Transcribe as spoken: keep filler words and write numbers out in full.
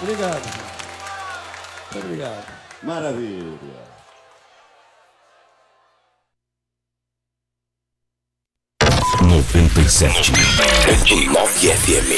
Obrigado. Muito obrigado. Maravilha. noventa e sete ponto nove F M.